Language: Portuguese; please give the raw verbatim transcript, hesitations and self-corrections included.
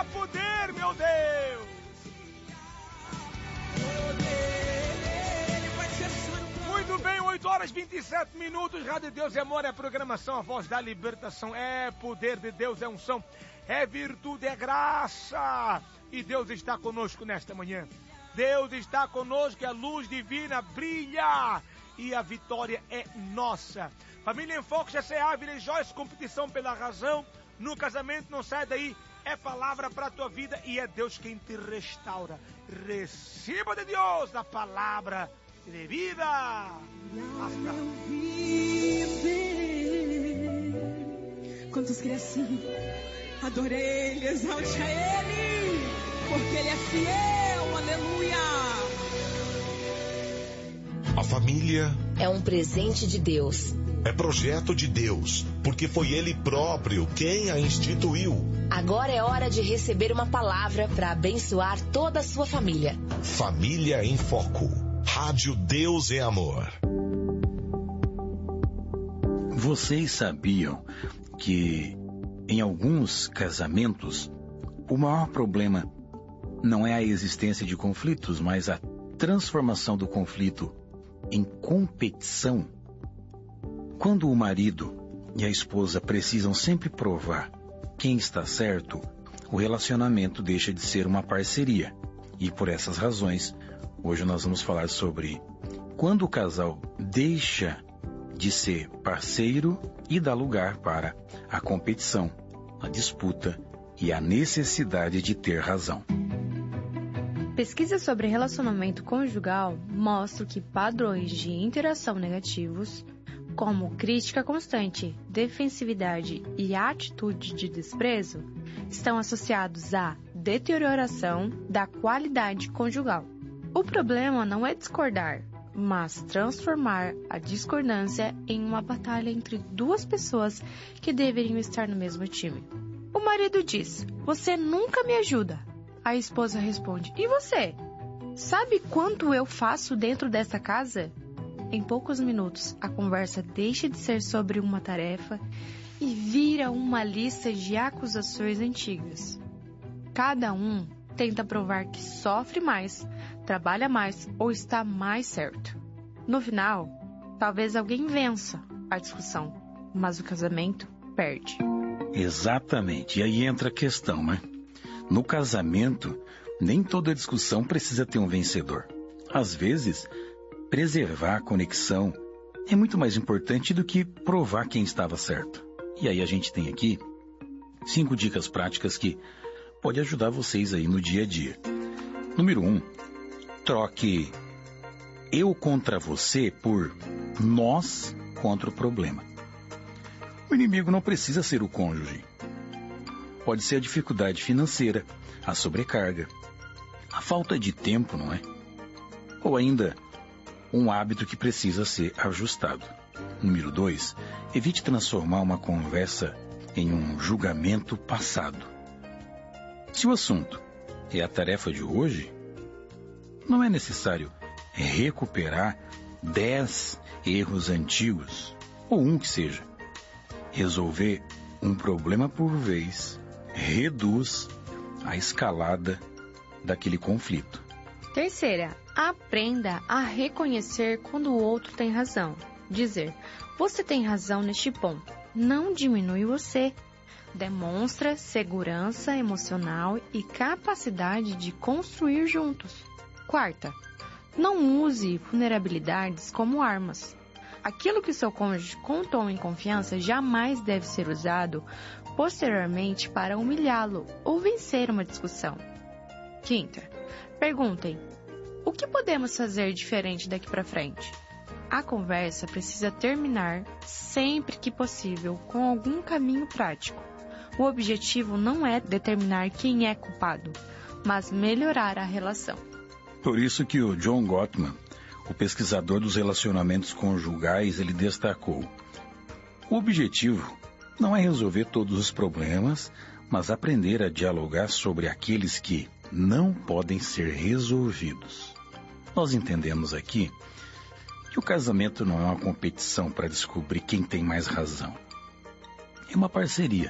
poder, meu Deus. Muito bem, oito horas e vinte e sete minutos. Rádio Deus é Amor, é a programação, a voz da libertação. É poder de Deus, é unção, é virtude, é graça. E Deus está conosco nesta manhã. Deus está conosco, a luz divina brilha e a vitória é nossa. Família em Foco, G C Ávila e Joyce, competição pela razão. No casamento, não sai daí. É palavra para a tua vida e é Deus quem te restaura. Receba de Deus a palavra de vida. Basta. Quantos crê assim? Adorei Ele, exalte a Ele, porque Ele é fiel, aleluia. A família é um presente de Deus. É projeto de Deus, porque foi Ele próprio quem a instituiu. Agora é hora de receber uma palavra para abençoar toda a sua família. Família em Foco. Rádio Deus é Amor. Vocês sabiam que em alguns casamentos o maior problema não é a existência de conflitos, mas a transformação do conflito em competição? Quando o marido e a esposa precisam sempre provar quem está certo, o relacionamento deixa de ser uma parceria. E por essas razões, hoje nós vamos falar sobre quando o casal deixa de ser parceiro e dá lugar para a competição, a disputa e a necessidade de ter razão. Pesquisas sobre relacionamento conjugal mostram que padrões de interação negativos, como crítica constante, defensividade e atitude de desprezo, estão associados à deterioração da qualidade conjugal. O problema não é discordar, mas transformar a discordância em uma batalha entre duas pessoas que deveriam estar no mesmo time. O marido diz: "Você nunca me ajuda." A esposa responde: "E você? Sabe quanto eu faço dentro dessa casa?" Em poucos minutos, a conversa deixa de ser sobre uma tarefa e vira uma lista de acusações antigas. Cada um tenta provar que sofre mais, trabalha mais ou está mais certo. No final, talvez alguém vença a discussão, mas o casamento perde. Exatamente. E aí entra a questão, né? No casamento, nem toda discussão precisa ter um vencedor. Às vezes, preservar a conexão é muito mais importante do que provar quem estava certo. E aí a gente tem aqui cinco dicas práticas que pode ajudar vocês aí no dia a dia. Número um, troque eu contra você por nós contra o problema. O inimigo não precisa ser o cônjuge. Pode ser a dificuldade financeira, a sobrecarga, a falta de tempo, não é? Ou ainda um hábito que precisa ser ajustado. Número dois, evite transformar uma conversa em um julgamento passado. Se o assunto é a tarefa de hoje, não é necessário recuperar dez erros antigos, ou um que seja. Resolver um problema por vez reduz a escalada daquele conflito. Terceira, aprenda a reconhecer quando o outro tem razão. Dizer: "Você tem razão neste ponto." Não diminui você. Demonstra segurança emocional e capacidade de construir juntos. Quarta, não use vulnerabilidades como armas. Aquilo que seu cônjuge contou em confiança jamais deve ser usado posteriormente para humilhá-lo ou vencer uma discussão. Quinta, perguntem: o que podemos fazer diferente daqui para frente? A conversa precisa terminar, sempre que possível, com algum caminho prático. O objetivo não é determinar quem é culpado, mas melhorar a relação. Por isso que o John Gottman, o pesquisador dos relacionamentos conjugais, ele destacou: o objetivo não é resolver todos os problemas, mas aprender a dialogar sobre aqueles que não podem ser resolvidos. Nós entendemos aqui que o casamento não é uma competição para descobrir quem tem mais razão. É uma parceria